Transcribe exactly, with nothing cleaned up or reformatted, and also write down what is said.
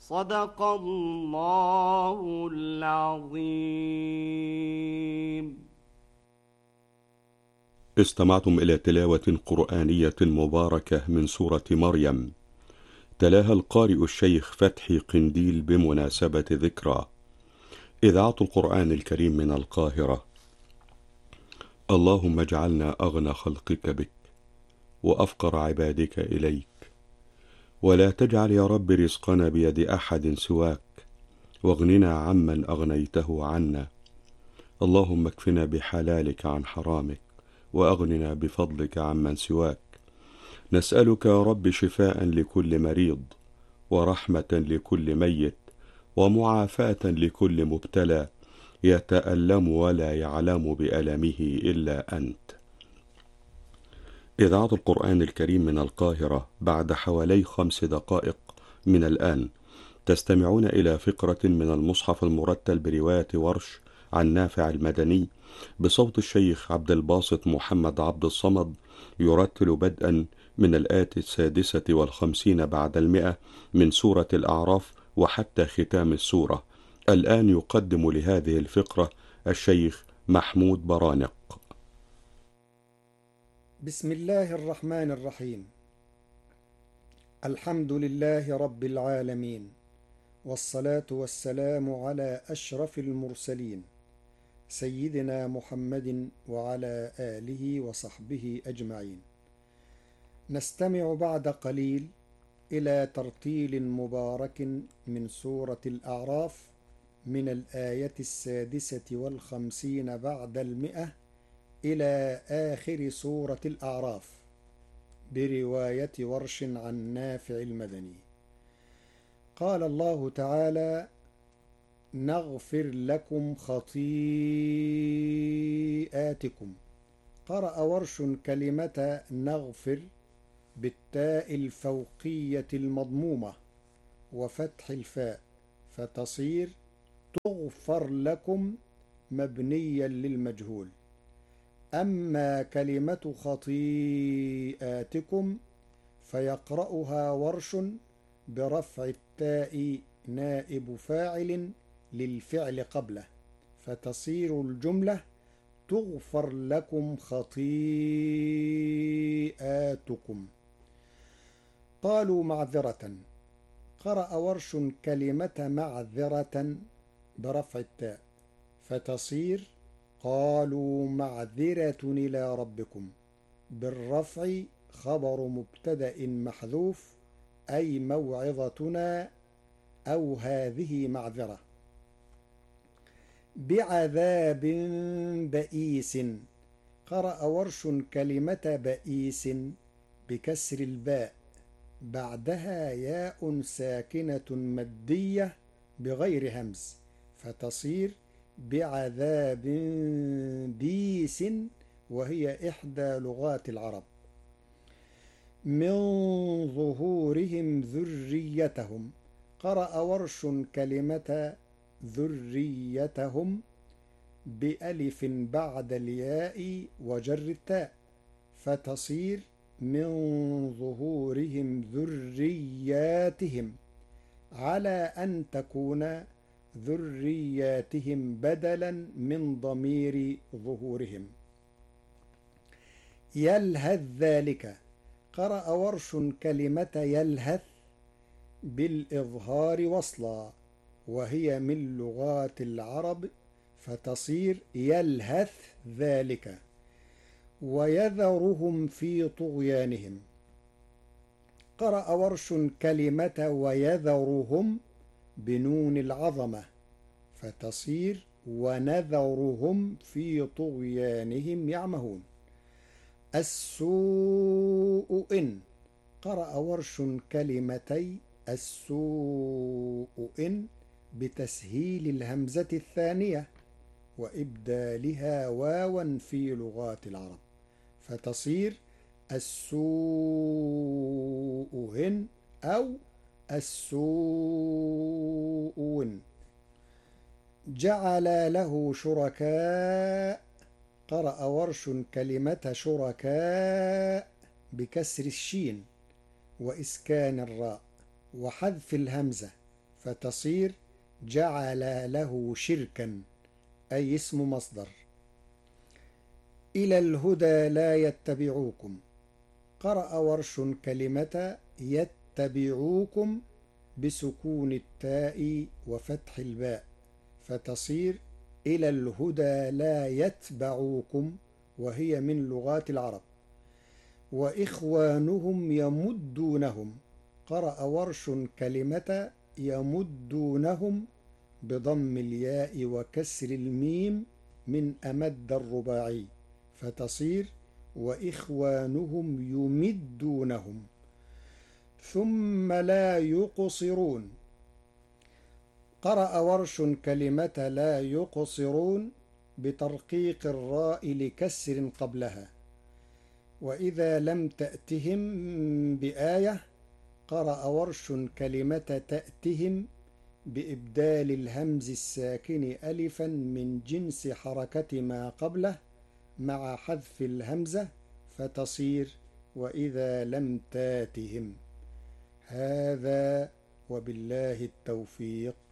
صدق الله العظيم. استمعتم إلى تلاوة قرآنية مباركة من سورة مريم، تلاها القارئ الشيخ فتحي قنديل بمناسبة ذكرى إذاعة القرآن الكريم من القاهرة. اللهم اجعلنا أغنى خلقك بك وأفقر عبادك إليك، ولا تجعل يا رب رزقنا بيد أحد سواك، واغننا عمن أغنيته عنا. اللهم اكفنا بحلالك عن حرامك، وأغننا بفضلك عمن سواك. نسألك يا رب شفاء لكل مريض، ورحمة لكل ميت، ومعافاة لكل مبتلى يتألم ولا يعلم بألمه إلا أنت. إذاعة القرآن الكريم من القاهرة، بعد حوالي خمس دقائق من الآن تستمعون إلى فقرة من المصحف المرتل برواية ورش عن نافع المدني بصوت الشيخ عبد الباسط محمد عبد الصمد، يرتل بدءا من الآية السادسة والخمسين بعد المئة من سورة الأعراف وحتى ختام السورة. الآن يقدم لهذه الفقرة الشيخ محمود برانق. بسم الله الرحمن الرحيم. الحمد لله رب العالمين، والصلاة والسلام على أشرف المرسلين سيدنا محمد وعلى آله وصحبه أجمعين. نستمع بعد قليل إلى ترتيل مبارك من سورة الأعراف من الآية السادسة والخمسين بعد المئة إلى آخر سورة الأعراف برواية ورش عن نافع المدني. قال الله تعالى: نغفر لكم خطيئاتكم. قرأ ورش كلمة نغفر بالتاء الفوقية المضمومة وفتح الفاء، فتصير تغفر لكم مبنيا للمجهول. أما كلمة خطيئاتكم فيقرأها ورش برفع التاء نائب فاعل للفعل قبله، فتصير الجملة تغفر لكم خطيئاتكم. قالوا معذرة. قرأ ورش كلمة معذرة برفع التاء، فتصير قالوا معذرة إلى ربكم، بالرفع خبر مبتدأ محذوف، أي موعظتنا أو هذه معذرة. بعذاب بئيس. قرأ ورش كلمة بئيس بكسر الباء، بعدها ياء ساكنة مادية بغير همز، فتصير بعذاب بيس، وهي إحدى لغات العرب. من ظهورهم ذريتهم. قرأ ورش كلمة ذريتهم بألف بعد الياء وجر التاء، فتصير من ظهورهم ذرياتهم، على أن تكون ذرياتهم بدلا من ضمير ظهورهم. يلهث ذلك. قرأ ورش كلمة يلهث بالإظهار وصلا، وهي من لغات العرب، فتصير يلهث ذلك. ويذرهم في طغيانهم. قرأ ورش كلمة ويذرهم بنون العظمة، فتصير ونذرهم في طغيانهم يعمهون. السوء إن. قرأ ورش كلمتي السوء إن بتسهيل الهمزة الثانية وإبدالها واوا في لغات العرب، فتصير السوء إن أو السوء. جعل له شركاء. قرأ ورش كلمة شركاء بكسر الشين وإسكان الراء وحذف الهمزة، فتصير جعل له شركا، أي اسم مصدر. إلى الهدى لا يتبعوكم، قرأ ورش كلمة يتبعوكم بسكون التاء وفتح الباء، فتصير إلى الهدى لا يتبعوكم، وهي من لغات العرب. وإخوانهم يمدونهم، قرأ ورش كلمة يمدونهم بضم الياء وكسر الميم من أمد الرباعي، فتصير وإخوانهم يمدونهم. ثم لا يقصرون، قرأ ورش كلمة لا يقصرون بترقيق الراء لكسر قبلها. وإذا لم تأتهم بآية، قرأ ورش كلمة تأتهم بإبدال الهمز الساكن ألفا من جنس حركة ما قبله مع حذف الهمزة، فتصير وإذا لم تاتهم. هذا وبالله التوفيق.